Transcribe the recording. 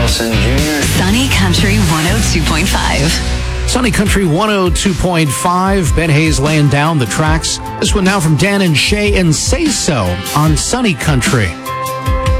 Nelson Jr. Sunny Country 102.5. Sunny Country 102.5. Ben Hayes laying down the tracks. This one now from Dan and Shay and Say So on Sunny Country.